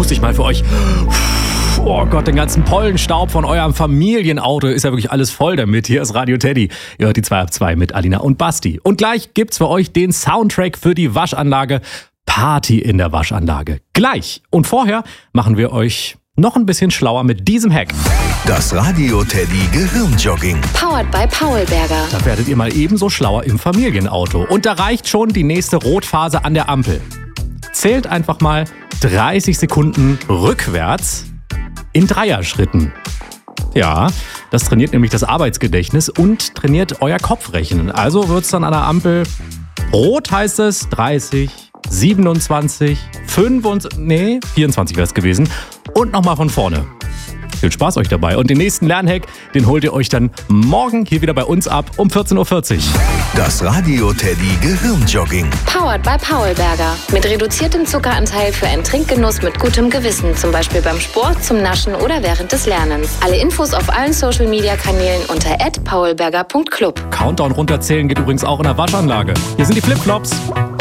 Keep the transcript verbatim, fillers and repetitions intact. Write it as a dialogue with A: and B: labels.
A: puste ich mal für euch. Oh Gott, den ganzen Pollenstaub von eurem Familienauto ist ja wirklich alles voll damit. Hier ist Radio Teddy. Ihr hört die zwei ab zwei mit Alina und Basti. Und gleich gibt's für euch den Soundtrack für die Waschanlage. Party in der Waschanlage. Gleich. Und vorher machen wir euch noch ein bisschen schlauer mit diesem Hack.
B: Das Radio Teddy Gehirnjogging.
C: Powered by Paulberger.
A: Da werdet ihr mal ebenso schlauer im Familienauto. Und da reicht schon die nächste Rotphase an der Ampel. Zählt einfach mal dreißig Sekunden rückwärts in Dreierschritten. Ja, das trainiert nämlich das Arbeitsgedächtnis und trainiert euer Kopfrechnen. Also wird es dann an der Ampel rot, heißt es dreißig, siebenundzwanzig, fünfundzwanzig, nee, vierundzwanzig wäre es gewesen. Und nochmal von vorne. Viel Spaß euch dabei. Und den nächsten Lernhack, den holt ihr euch dann morgen hier wieder bei uns ab um vierzehn Uhr vierzig.
B: Das Radio Teddy Gehirnjogging.
C: Powered by Paulberger. Mit reduziertem Zuckeranteil für einen Trinkgenuss mit gutem Gewissen. Zum Beispiel beim Sport, zum Naschen oder während des Lernens. Alle Infos auf allen Social-Media-Kanälen unter at paulberger punkt club.
A: Countdown runterzählen geht übrigens auch in der Waschanlage. Hier sind die Flipflops.